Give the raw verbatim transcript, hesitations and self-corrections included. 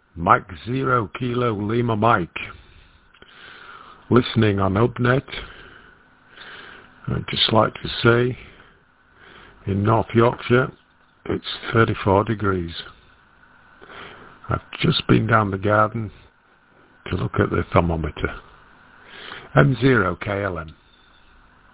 Mike Zero Kilo Lima Mike, listening on Hubnet. I'd just like to say, in North Yorkshire, it's thirty-four degrees. I've just been down the garden to look at the thermometer. M zero K L M.